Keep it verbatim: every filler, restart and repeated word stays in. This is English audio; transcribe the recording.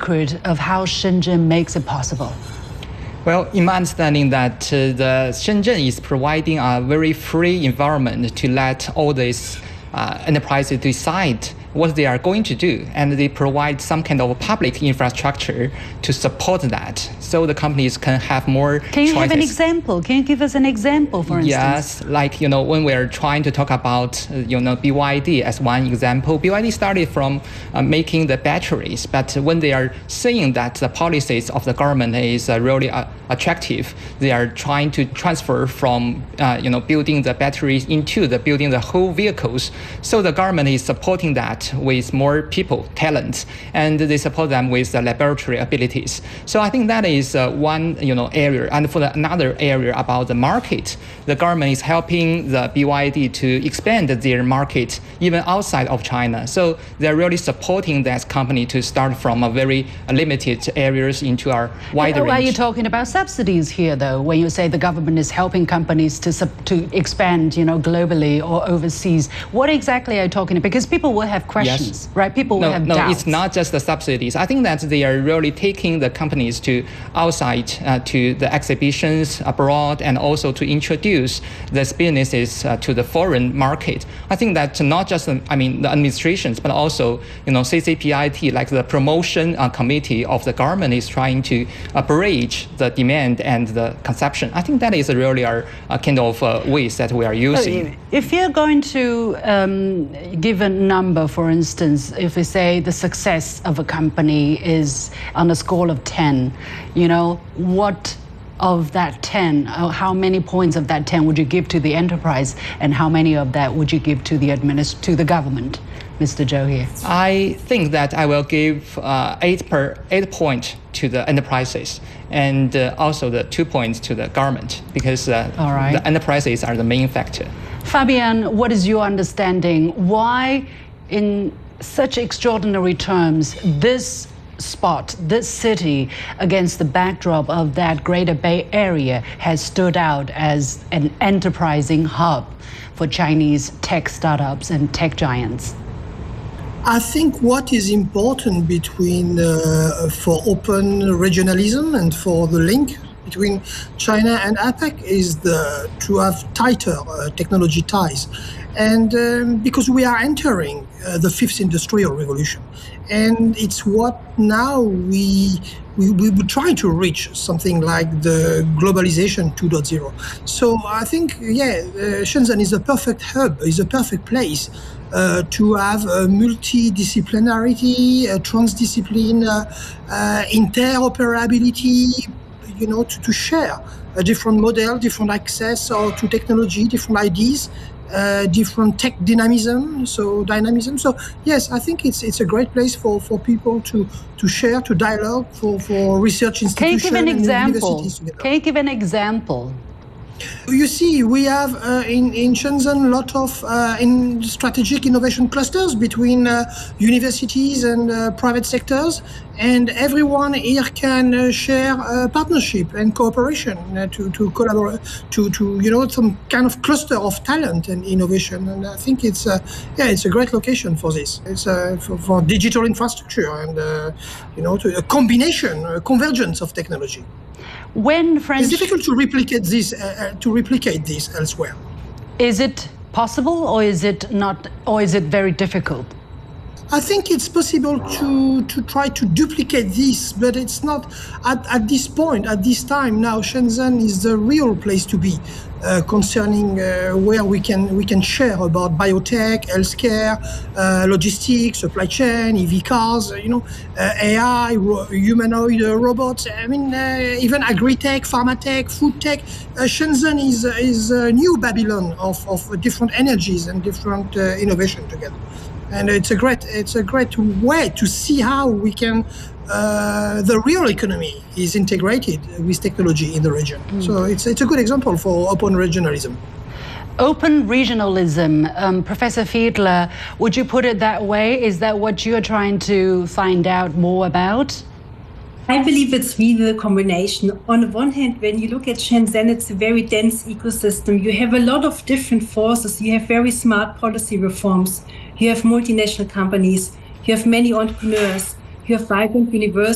secret of how Shenzhen makes it possible? Well, in my understanding that uh, the Shenzhen is providing a very free environment to let all these uh, enterprises decide what they are going to do, and they provide some kind of public infrastructure to support that, so the companies can have more Can you choices. have an example? Can you give us an example, for instance? Yes, like, you know, when we're trying to talk about, uh, you know, B Y D as one example, B Y D started from uh, making the batteries, but when they are seeing that the policies of the government is uh, really uh, attractive, they are trying to transfer from, uh, you know, building the batteries into the building the whole vehicles. So the government is supporting that with more people, talents, and they support them with the laboratory abilities. So I think that is uh, one, you know, area. And for the, another area about the market, the government is helping the B Y D to expand their market even outside of China. So they're really supporting that company to start from a very limited areas into our wider range. Are you talking about subsidies here, though, when you say the government is helping companies to sub to expand, you know, globally or overseas? What exactly are you talking about? Because people will have questions, yes. right? People no, will have no, doubts. No, it's not just the subsidies. I think that they are really taking the companies to outside, uh, to the exhibitions abroad, and also to introduce these businesses uh, to the foreign market. I think that not just, I mean, the administrations, but also, you know, C C P I T, like the promotion uh, committee of the government, is trying to uh, bridge the demand and the consumption. I think that is really our uh, kind of uh, ways that we are using. If you're going to um, give a number, for instance, if we say the success of a company is on a scale of ten, you know, what of that ten, uh, how many points of that ten would you give to the enterprise, and how many of that would you give to the administ to the government, Mister Zhou here? I think that I will give uh, eight per eight point to the enterprises, and uh, also the two points to the government, because uh, All right. the enterprises are the main factor. Fabian, what is your understanding? Why, in such extraordinary terms, this spot, this city, against the backdrop of that Greater Bay Area, has stood out as an enterprising hub for Chinese tech startups and tech giants? I think what is important between uh, for open regionalism and for the link between China and APEC is the, to have tighter uh, technology ties. And um, because we are entering uh, the fifth industrial revolution, and it's what now we we we were trying to reach something like the globalization two point oh. So I think, yeah, uh, Shenzhen is a perfect hub, is a perfect place uh, to have a multidisciplinarity, a transdiscipline, uh, uh, interoperability, you know, to, to share a different model, different access or to technology, different ideas, uh, different tech dynamism. So dynamism. So yes, I think it's it's a great place for, for people to to share, to dialogue, for, for research institutions. Can you give an and example? universities together. Can you give an example? You see, we have uh, in, in Shenzhen a lot of uh, in strategic innovation clusters between uh, universities and uh, private sectors, and everyone here can uh, share uh, partnership and cooperation uh, to, to collaborate, to, to, you know, some kind of cluster of talent and innovation. And I think it's, uh, yeah, it's a great location for this. It's uh, for, for digital infrastructure and, uh, you know, to a combination, a convergence of technology. When French... It's difficult to replicate this, uh, to replicate this elsewhere. Is it possible, or is it not, or is it very difficult? I think it's possible to, to try to duplicate this, but it's not at, at this point, at this time. Now, Shenzhen is the real place to be uh, concerning uh, where we can we can share about biotech, healthcare, uh, logistics, supply chain, E V cars, you know, uh, A I, ro humanoid uh, robots. I mean, uh, even agri-tech, pharma-tech, food tech. Uh, Shenzhen is is a new Babylon of of different energies and different uh, innovation together. And it's a great, it's a great way to see how we can, uh, the real economy is integrated with technology in the region. Mm. So it's it's a good example for open regionalism. Open regionalism, um, Professor Fiedler, would you put it that way? Is that what you're trying to find out more about? I believe it's really the combination. On the one hand, when you look at Shenzhen, it's a very dense ecosystem. You have a lot of different forces. You have very smart policy reforms. You have multinational companies. You have many entrepreneurs. You have vibrant universities.